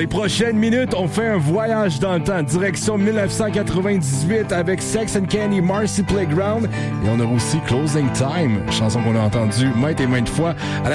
les prochaines minutes, on fait un voyage dans le temps, direction 1998 avec Sex and Candy, Marcy Playground. Et on aura aussi Closing Time, chanson qu'on a entendue maintes et maintes fois.